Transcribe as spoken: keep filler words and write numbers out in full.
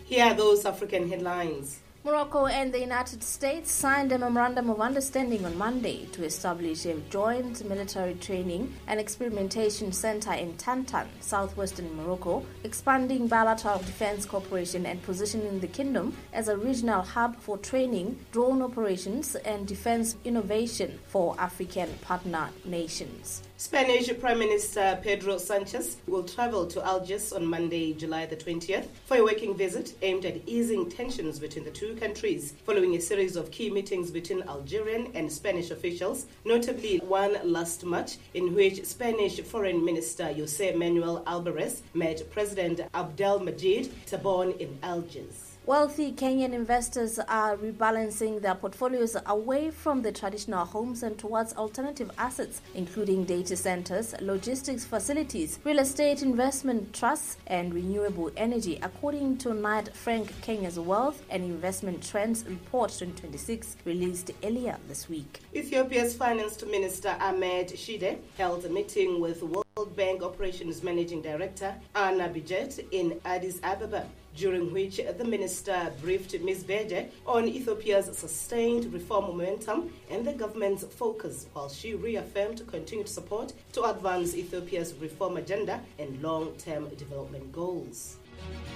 Here are those African headlines. Morocco and the United States signed a memorandum of understanding on Monday to establish a joint military training and experimentation center in Tantan, southwestern Morocco, expanding bilateral defense cooperation and positioning the kingdom as a regional hub for training, drone operations, and defense innovation for African partner nations. Spanish Prime Minister Pedro Sanchez will travel to Algiers on Monday, July the twentieth, for a working visit aimed at easing tensions between the two countries, following a series of key meetings between Algerian and Spanish officials, notably one last March in which Spanish Foreign Minister José Manuel Albares met President Abdelmadjid Tebboune in Algiers. Wealthy Kenyan investors are rebalancing their portfolios away from the traditional homes and towards alternative assets, including data centers, logistics facilities, real estate investment trusts, and renewable energy, according to Knight Frank Kenya's Wealth and Investment Trends Report twenty twenty-six, released earlier this week. Ethiopia's Finance Minister Ahmed Shide held a meeting with World Bank Operations Managing Director Anna Bijet in Addis Ababa, during which the minister briefed Miz Beje on Ethiopia's sustained reform momentum and the government's focus, while she reaffirmed continued support to advance Ethiopia's reform agenda and long-term development goals.